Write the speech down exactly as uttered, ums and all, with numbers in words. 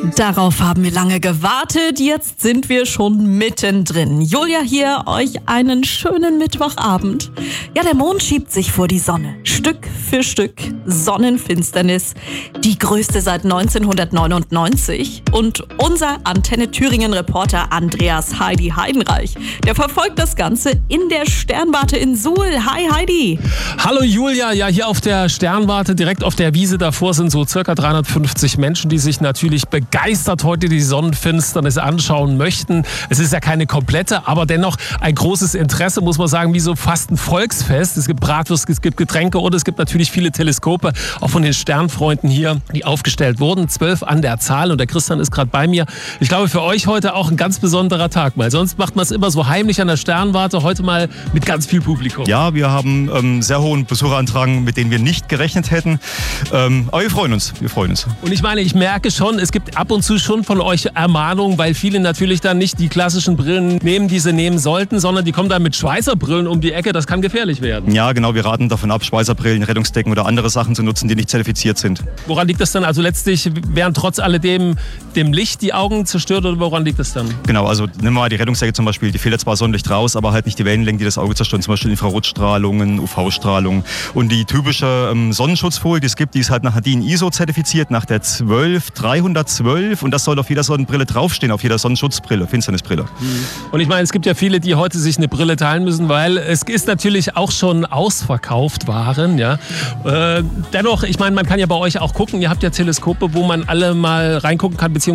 Darauf haben wir lange gewartet, jetzt sind wir schon mittendrin. Julia hier, euch einen schönen Mittwochabend. Ja, der Mond schiebt sich vor die Sonne. Stück für Stück Sonnenfinsternis. Die größte seit neunzehnhundertneunundneunzig. Und unser Antenne Thüringen-Reporter Andreas Heidi Heidenreich, der verfolgt das Ganze in der Sternwarte in Suhl. Hi Heidi. Hallo Julia, ja hier auf der Sternwarte, direkt auf der Wiese davor sind so circa dreihundertfünfzig Menschen, die sich natürlich begeistert heute die Sonnenfinsternis anschauen möchten. Es ist ja keine komplette, aber dennoch ein großes Interesse, muss man sagen, wie so fast ein Volksfest. Es gibt Bratwurst, es gibt Getränke und es gibt natürlich viele Teleskope, auch von den Sternfreunden hier, die aufgestellt wurden. Zwölf an der Zahl und der Christian ist gerade bei mir. Ich glaube, für euch heute auch ein ganz besonderer Tag, weil sonst macht man es immer so heimlich an der Sternwarte, heute mal mit ganz viel Publikum. Ja, wir haben ähm, sehr hohen Besucherantrag, mit denen wir nicht gerechnet hätten. Ähm, aber wir freuen uns, wir freuen uns. Und ich meine, ich merke schon, es gibt ab und zu schon von euch Ermahnungen, weil viele natürlich dann nicht die klassischen Brillen nehmen, die sie nehmen sollten, sondern die kommen dann mit Schweißerbrillen um die Ecke. Das kann gefährlich werden. Ja, genau. Wir raten davon ab, Schweißerbrillen, Rettungsdecken oder andere Sachen zu nutzen, die nicht zertifiziert sind. Woran liegt das dann? Also letztlich werden trotz alledem dem Licht die Augen zerstört oder woran liegt das dann? Genau, also nehmen wir mal die Rettungsdecke zum Beispiel, die filtert zwar Sonnenlicht raus, aber halt nicht die Wellenlängen, die das Auge zerstören, zum Beispiel Infrarotstrahlungen, U V-Strahlung. Und die typische ähm, Sonnenschutzfolie, die es gibt, die ist halt nach D I N I S O zertifiziert, nach der zwölf dreihundertzwölf, und das soll auf jeder Sonnenbrille draufstehen, auf jeder Sonnenschutzbrille, Finsternisbrille. Und ich meine, es gibt ja viele, die heute sich eine Brille teilen müssen, weil es ist natürlich auch schon ausverkauft waren. Ja. Äh, dennoch, ich meine, man kann ja bei euch auch gucken, ihr habt ja Teleskope, wo man alle mal reingucken kann, beziehungsweise